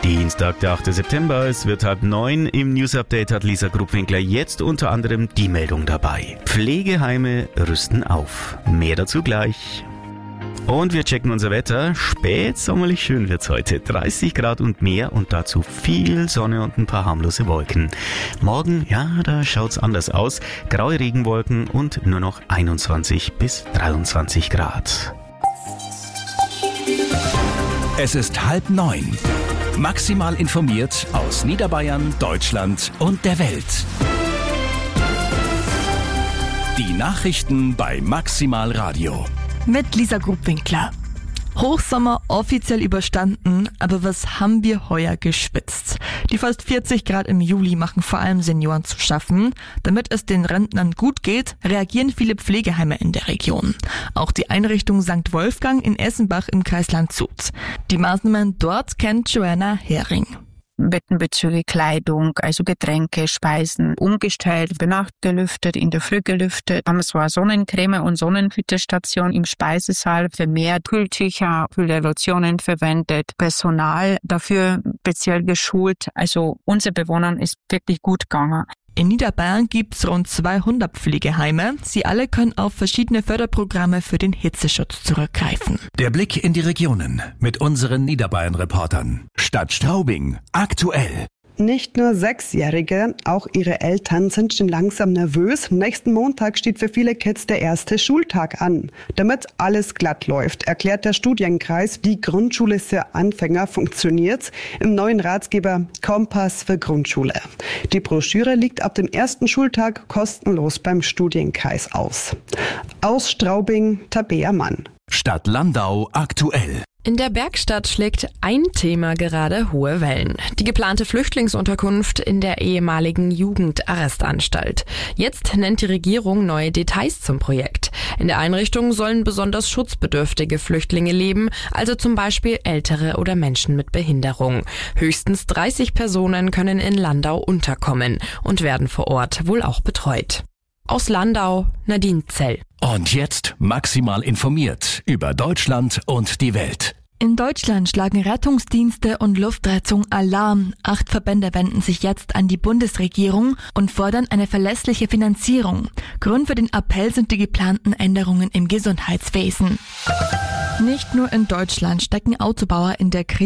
Dienstag, der 8. September, es wird 8:30. Im News Update hat Lisa Gruppwinkler jetzt unter anderem die Meldung dabei. Pflegeheime rüsten auf. Mehr dazu gleich. Und wir checken unser Wetter. Spätsommerlich schön wird's heute. 30 Grad und mehr und dazu viel Sonne und ein paar harmlose Wolken. Morgen, ja, da schaut's anders aus. Graue Regenwolken und nur noch 21 bis 23 Grad. Es ist 8:30. Maximal informiert aus Niederbayern, Deutschland und der Welt. Die Nachrichten bei Maximal Radio. Mit Lisa Gruppwinkler. Hochsommer offiziell überstanden, aber was haben wir heuer geschwitzt? Die fast 40 Grad im Juli machen vor allem Senioren zu schaffen. Damit es den Rentnern gut geht, reagieren viele Pflegeheime in der Region. Auch die Einrichtung St. Wolfgang in Essenbach im Kreis Landshut. Die Maßnahmen dort kennt Joanna Hering. Bettenbezüge, Kleidung, also Getränke, Speisen umgestellt, bei Nacht gelüftet, in der Früh gelüftet. Haben zwar Sonnencreme und Sonnenhütestation im Speisesaal, vermehrt Kühltücher, Kühllotionen verwendet, Personal dafür speziell geschult. Also unsere Bewohnern ist wirklich gut gegangen. In Niederbayern gibt's rund 200 Pflegeheime. Sie alle können auf verschiedene Förderprogramme für den Hitzeschutz zurückgreifen. Der Blick in die Regionen mit unseren Niederbayern-Reportern. Stadt Straubing, aktuell. Nicht nur Sechsjährige, auch ihre Eltern sind schon langsam nervös. Nächsten Montag steht für viele Kids der erste Schultag an. Damit alles glatt läuft, erklärt der Studienkreis, wie Grundschule für Anfänger funktioniert, im neuen Ratgeber Kompass für Grundschule. Die Broschüre liegt ab dem ersten Schultag kostenlos beim Studienkreis aus. Aus Straubing, Tabea Mann. Stadt Landau, aktuell. In der Bergstadt schlägt ein Thema gerade hohe Wellen. Die geplante Flüchtlingsunterkunft in der ehemaligen Jugendarrestanstalt. Jetzt nennt die Regierung neue Details zum Projekt. In der Einrichtung sollen besonders schutzbedürftige Flüchtlinge leben, also zum Beispiel Ältere oder Menschen mit Behinderung. Höchstens 30 Personen können in Landau unterkommen und werden vor Ort wohl auch betreut. Aus Landau, Nadine Zell. Und jetzt maximal informiert über Deutschland und die Welt. In Deutschland schlagen Rettungsdienste und Luftrettung Alarm. 8 Verbände wenden sich jetzt an die Bundesregierung und fordern eine verlässliche Finanzierung. Grund für den Appell sind die geplanten Änderungen im Gesundheitswesen. Nicht nur in Deutschland stecken Autobauer in der Krise.